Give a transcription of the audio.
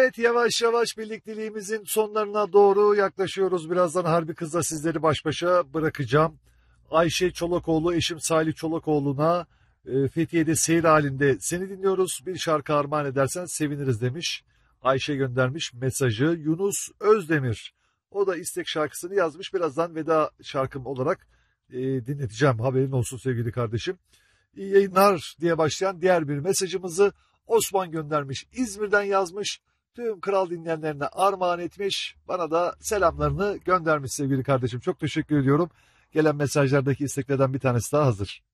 Evet, yavaş yavaş birlikteliğimizin sonlarına doğru yaklaşıyoruz. Birazdan Harbi Kız'la sizleri baş başa bırakacağım. Ayşe Çolakoğlu, eşim Salih Çolakoğlu'na Fethiye'de seyir halinde seni dinliyoruz. Bir şarkı armağan edersen seviniriz demiş. Ayşe göndermiş mesajı. Yunus Özdemir, o da istek şarkısını yazmış. Birazdan veda şarkım olarak dinleteceğim. Haberin olsun sevgili kardeşim. İyi yayınlar diye başlayan diğer bir mesajımızı Osman göndermiş. İzmir'den yazmış. Tüm kral dinleyenlerine armağan etmiş. Bana da selamlarını göndermiş sevgili kardeşim. Çok teşekkür ediyorum. Gelen mesajlardaki isteklerden bir tanesi daha hazır.